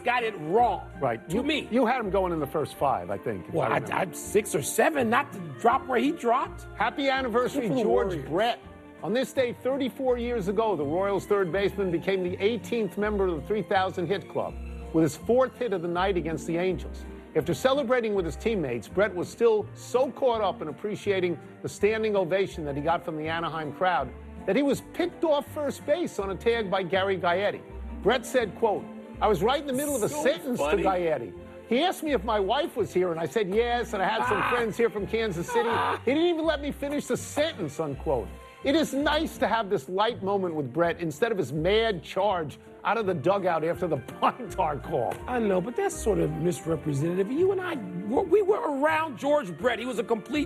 got it wrong. Right. To me. You had him going in the first 5, I think. Well, I'm 6 or 7, not to drop where he dropped. Happy anniversary, George Brett. On this day, 34 years ago, the Royals' third baseman became the 18th member of the 3,000 hit club with his 4th hit of the night against the Angels. After celebrating with his teammates, Brett was still so caught up in appreciating the standing ovation that he got from the Anaheim crowd that he was picked off first base on a tag by Gary Gaetti. Brett said, quote, "I was right in the middle of a sentence to Gaetti. He asked me if my wife was here, and I said yes, and I had some friends here from Kansas City. He didn't even let me finish the sentence," unquote. It is nice to have this light moment with Brett instead of his mad charge out of the dugout after the Pintar call. I know, but that's sort of misrepresentative. You and I, we were around George Brett. He was a complete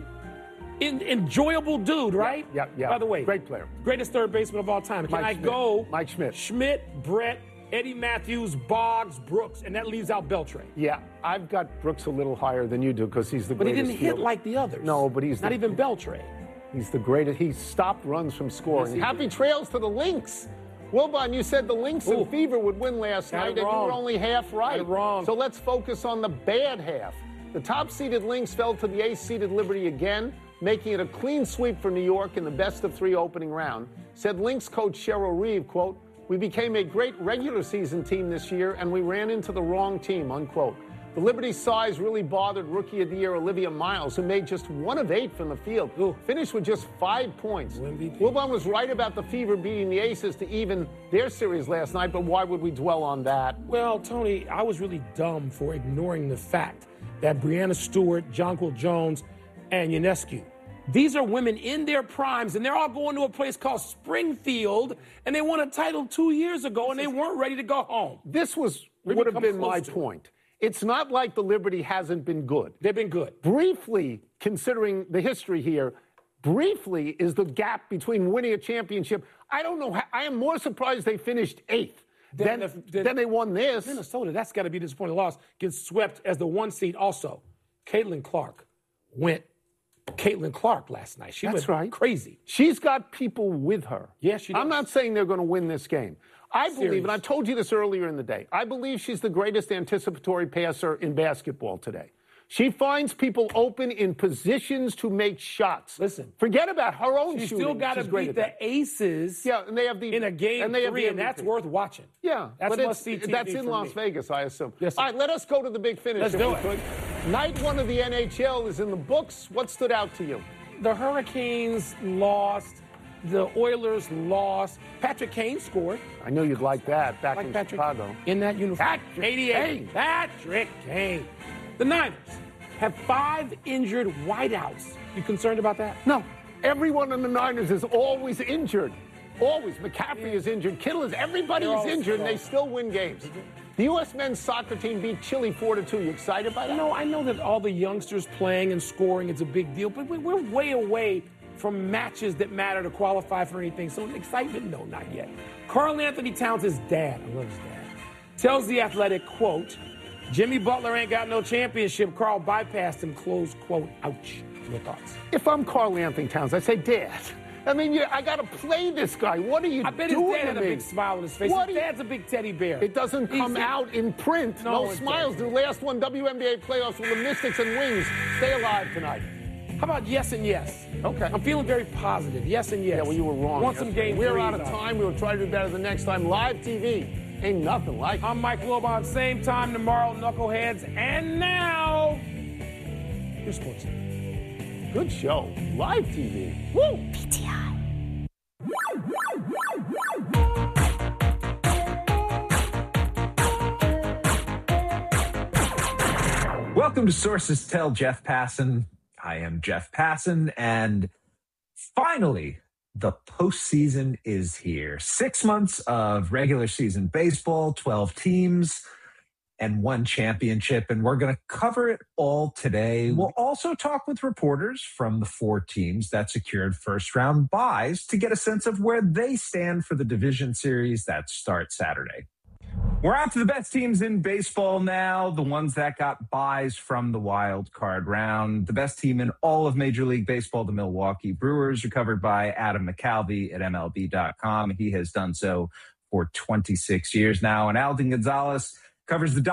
enjoyable dude, right? Yeah. By the way, great player. Greatest third baseman of all time. Can I go? Mike Schmidt. Schmidt, Brett, Eddie Matthews, Boggs, Brooks, and that leaves out Beltran. Yeah, I've got Brooks a little higher than you do because he's the greatest. But he didn't hit like the others. No, but he's not even Beltran. He's the greatest. He stopped runs from scoring. Yes, Happy trails to the Lynx. Wilbon, you said the Lynx and Fever would win last night, and you were only half right. Wrong. So let's focus on the bad half. The top-seeded Lynx fell to the ace-seeded Liberty again, making it a clean sweep for New York in the best-of-3 opening round. Said Lynx coach Cheryl Reeve, quote, "We became a great regular season team this year, and we ran into the wrong team," unquote. The Liberty size really bothered Rookie of the Year Olivia Miles, who made just 1 of 8 from the field. Finished with just 5 points. Wilbon was right about the Fever beating the Aces to even their series last night, but why would we dwell on that? Well, Tony, I was really dumb for ignoring the fact that Brianna Stewart, Jonquil Jones, and Ionescu, these are women in their primes, and they're all going to a place called Springfield, and they won a title 2 years ago, and they weren't ready to go home. This would have been my point. It's not like the Liberty hasn't been good. They've been good. Briefly, considering the history here, briefly is the gap between winning a championship. I don't know. I am more surprised they finished 8th than they won this. Minnesota, that's got to be a disappointing loss. Gets swept as the 1 seed also. Caitlin Clark went Caitlin Clark last night. She went crazy. She's got people with her. Yeah, she does. I'm not saying they're going to win this game. I believe, and I told you this earlier in the day, I believe she's the greatest anticipatory passer in basketball today. She finds people open in positions to make shots. Listen, forget about her own shooting. She's still got to beat the Aces. Yeah, and they have in a game 3, and that's worth watching. Yeah, that's that's in Las Vegas, I assume. Yes, all right, let us go to the big finish. Let's do it. Night 1 of the NHL is in the books. What stood out to you? The Hurricanes lost. The Oilers lost. Patrick Kane scored. I know you'd like that back in Chicago. In that uniform. 88. Patrick Kane. The Niners have 5 injured wideouts. You concerned about that? No. Everyone in the Niners is always injured. Always. McCaffrey is injured. Kittle is. Everybody is injured, and they still win games. The U.S. men's soccer team beat Chile 4-2. You excited by that? No, I know that all the youngsters playing and scoring is a big deal, but we're way away from matches that matter to qualify for anything. So excitement, no, not yet. Karl Anthony Towns' dad, I love his dad, tells The Athletic, quote, "Jimmy Butler ain't got no championship. Karl bypassed him," close quote. Ouch. Your thoughts? If I'm Karl Anthony Towns, I say, Dad, I mean, I got to play this guy. What are you doing? I bet his dad had a big smile on his face. His dad's a big teddy bear. It doesn't come out in print. No smiles. The last one, WNBA playoffs with the Mystics and Wings. Stay alive tonight. How about yes and yes? Okay. I'm feeling very positive. Yes and yes. Yeah, well, you were wrong. Want some game We're out of time. We will try to do better the next time. Live TV. Ain't nothing like it. I'm Mike Wilbon. Same time tomorrow, Knuckleheads. And now, your sports. Good show. Live TV. Woo! PTI. Welcome to Sources Tell Jeff Passan. I am Jeff Passan, and finally, the postseason is here. 6 months of regular season baseball, 12 teams, and 1 championship, and we're going to cover it all today. We'll also talk with reporters from the 4 teams that secured first-round byes to get a sense of where they stand for the division series that starts Saturday. We're on to the best teams in baseball now, the ones that got byes from the wild card round. The best team in all of Major League Baseball, the Milwaukee Brewers, are covered by Adam McCalvy at MLB.com. He has done so for 26 years now. And Alden Gonzalez covers the